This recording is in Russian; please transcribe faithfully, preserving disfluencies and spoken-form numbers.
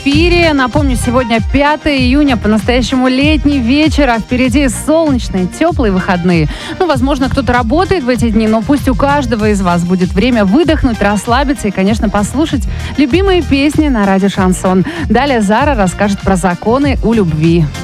эфире. Напомню, сегодня пятое июня, по-настоящему летний вечер, а впереди солнечные, теплые выходные. Ну, возможно, кто-то работает в эти дни, но пусть у каждого из вас будет время выдохнуть, расслабиться и, конечно, послушать любимые песни на радио «Шансон». Далее Зара расскажет про законы у любви.